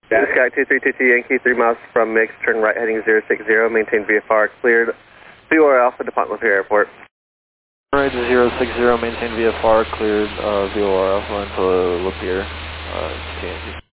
Sky 2322 Yankee, 3 miles from Mix, turn right heading 060, maintain VFR, cleared. VOR Alpha to Ponte Lapeer Airport. Right 060, maintain VFR, cleared VOR Alpha into Lapeer, TNG.